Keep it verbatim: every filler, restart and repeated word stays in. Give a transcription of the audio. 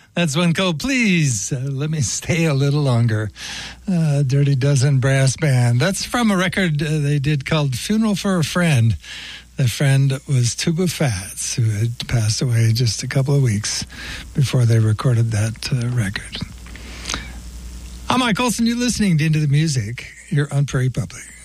That's one called Please uh, Let Me Stay a Little Longer. Uh, Dirty Dozen Brass Band. That's from a record uh, they did called Funeral for a Friend. The friend was Tuba Fats, who had passed away just a couple of weeks before they recorded that uh, record. I'm Mike Olson. You're listening to Into the Music. You're on Prairie Public.